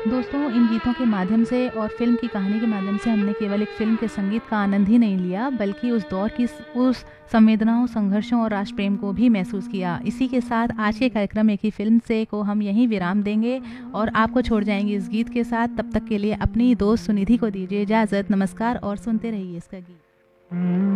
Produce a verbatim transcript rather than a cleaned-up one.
दोस्तों, इन गीतों के माध्यम से और फ़िल्म की कहानी के माध्यम से हमने केवल एक फ़िल्म के संगीत का आनंद ही नहीं लिया, बल्कि उस दौर की स उस संवेदनाओं, संघर्षों और राष्ट्र प्रेम को भी महसूस किया। इसी के साथ आज के कार्यक्रम एक ही फ़िल्म से को हम यहीं विराम देंगे और आपको छोड़ जाएँगे इस गीत के साथ। तब तक के लिए अपनी दोस्त सुनिधि को दीजिए इजाज़त। नमस्कार और सुनते रहिए इसका गीत।